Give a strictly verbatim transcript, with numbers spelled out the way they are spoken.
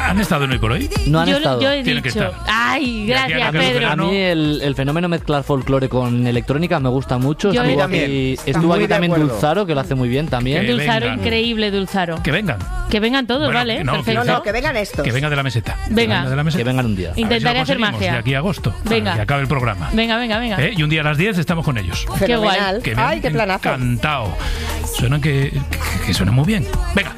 ¿Han estado en Hoy por Hoy? No han yo, estado. yo he Tienen que dicho. estar. Ay, gracias, a Pedro. A mí el, el fenómeno mezclar folclore con electrónica me gusta mucho. Yo Estuvo también. aquí, Estoy estuvo muy aquí de también acuerdo. Dulzaro, que lo hace muy bien también. Que Dulzaro, vengan. increíble, Dulzaro. Que vengan. Que vengan todos, Bueno, ¿vale? no, Perfecto. No, no, que vengan estos. Que venga de la meseta. Venga. Que, de la meseta. Que vengan un día. A ver si lo Intentaré hacer conseguimos magia. De aquí a agosto. Venga. Para que acabe el programa. Venga, venga, venga. ¿Eh? Y un día a las diez estamos con ellos. Qué guay. Fenomenal. Que me Ay, han qué planazo. encantado. Suenan que, que, que suenan muy bien. Venga.